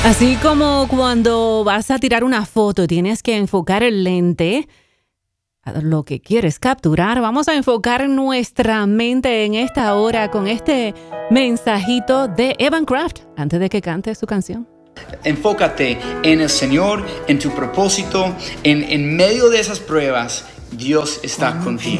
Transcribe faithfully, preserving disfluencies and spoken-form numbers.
Así como cuando vas a tirar una foto, tienes que enfocar el lente a lo que quieres capturar. Vamos a enfocar nuestra mente en esta hora con este mensajito de Evan Craft antes de que cante su canción. Enfócate en el Señor, en tu propósito, en, en medio de esas pruebas, Dios está contigo.